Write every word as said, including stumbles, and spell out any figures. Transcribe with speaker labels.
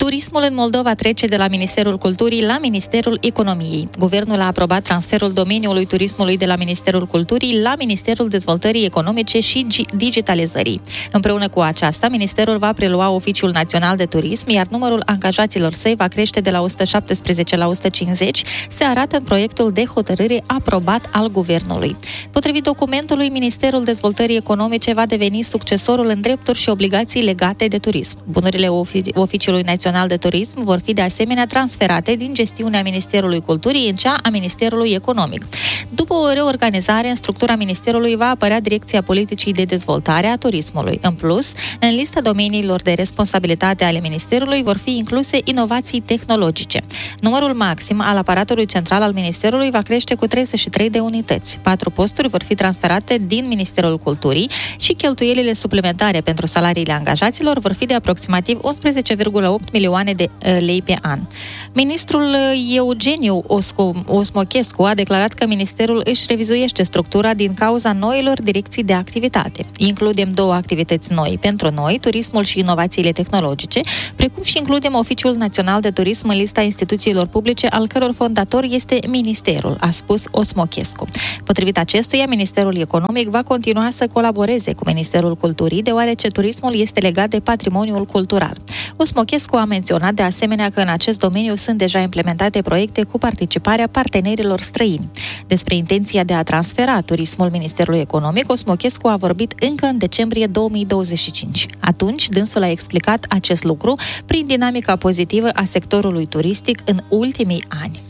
Speaker 1: Turismul în Moldova trece de la Ministerul Culturii la Ministerul Economiei. Guvernul a aprobat transferul domeniului turismului de la Ministerul Culturii la Ministerul Dezvoltării Economice și Digitalizării. Împreună cu aceasta, Ministerul va prelua Oficiul Național de Turism, iar numărul angajaților săi va crește de la o sută șaptesprezece la o sută cincizeci, se arată în proiectul de hotărâre aprobat al Guvernului. Potrivit documentului, Ministerul Dezvoltării Economice va deveni succesorul în drepturi și obligații legate de turism. Bunurile ofi- Oficiului Național de Turism vor fi de asemenea transferate din gestiunea Ministerului Culturii în cea a Ministerului Economic. După o reorganizare, în structura Ministerului va apărea Direcția Politicii de Dezvoltare a Turismului. În plus, în lista domeniilor de responsabilitate ale Ministerului vor fi incluse inovații tehnologice. Numărul maxim al aparatului central al Ministerului va crește cu treizeci și trei de unități. Patru posturi vor fi transferate din Ministerul Culturii și cheltuielile suplimentare pentru salariile angajaților vor fi de aproximativ unsprezece virgulă opt milioane de lei pe an. Ministrul Eugeniu Osmochescu a declarat că Ministerul își revizuiește structura din cauza noilor direcții de activitate. Includem două activități noi pentru noi, turismul și inovațiile tehnologice, precum și includem Oficiul Național de Turism în lista instituțiilor publice, al căror fondator este Ministerul, a spus Osmochescu. Potrivit acestuia, Ministerul Economic va continua să colaboreze cu Ministerul Culturii, deoarece turismul este legat de patrimoniul cultural. Osmochescu a menționat de asemenea că în acest domeniu sunt deja implementate proiecte cu participarea partenerilor străini. Despre intenția de a transfera turismul Ministerului Economic, Osmochescu a vorbit încă în decembrie două mii douăzeci și cinci. Atunci, dânsul a explicat acest lucru prin dinamica pozitivă a sectorului turistic în ultimii ani.